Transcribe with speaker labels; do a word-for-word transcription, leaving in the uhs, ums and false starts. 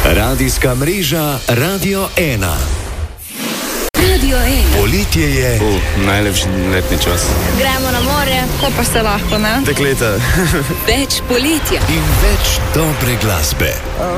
Speaker 1: Radijska mreža Radio ena.
Speaker 2: Radio ena.
Speaker 1: Poletje je
Speaker 3: uh, najlepši letni čas.
Speaker 4: Gremo na morje, ko pa se lahko, ne?
Speaker 3: Dekleta.
Speaker 2: Več poletja
Speaker 1: in več dobre glasbe.